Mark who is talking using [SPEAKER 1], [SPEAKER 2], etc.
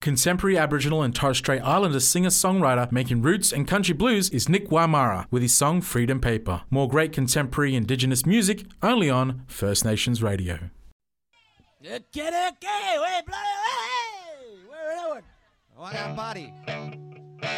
[SPEAKER 1] Contemporary Aboriginal and Torres Strait Islander singer-songwriter making roots and country blues is Nick Waimara with his song Freedom Paper. More great contemporary Indigenous music only on First Nations Radio.
[SPEAKER 2] We're party.